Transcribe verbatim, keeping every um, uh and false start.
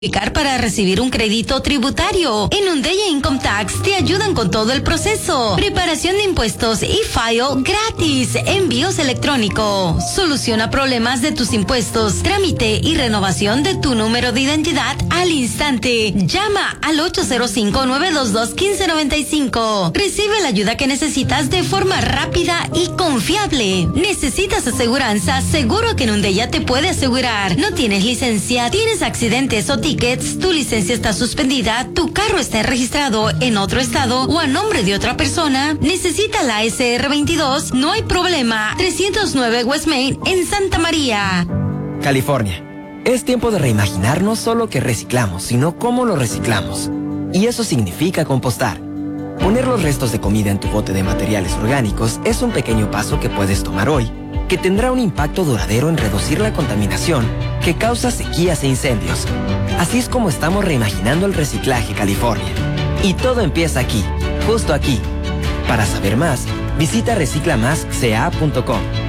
Para recibir un crédito tributario. En Undella Income Tax te ayudan con todo el proceso. Preparación de impuestos y file gratis. Envíos electrónicos. Soluciona problemas de tus impuestos. Trámite y renovación de tu número de identidad al instante. Llama al ocho cero cinco, nueve dos dos, uno cinco nueve cinco. Recibe la ayuda que necesitas de forma rápida y confiable. ¿Necesitas aseguranza? Seguro que en Undella te puede asegurar. ¿No tienes licencia? ¿Tienes accidentes o tickets? ¿Tu licencia está suspendida? ¿Tu carro está registrado en otro estado o a nombre de otra persona? ¿Necesita la S R veintidós? No hay problema. trescientos nueve West Main en Santa María, California. Es tiempo de reimaginar no solo qué reciclamos, sino cómo lo reciclamos. Y eso significa compostar. Poner los restos de comida en tu bote de materiales orgánicos es un pequeño paso que puedes tomar hoy, que tendrá un impacto duradero en reducir la contaminación que causa sequías e incendios. Así es como estamos reimaginando el reciclaje, California. Y todo empieza aquí, justo aquí. Para saber más, visita recicla más c a punto com.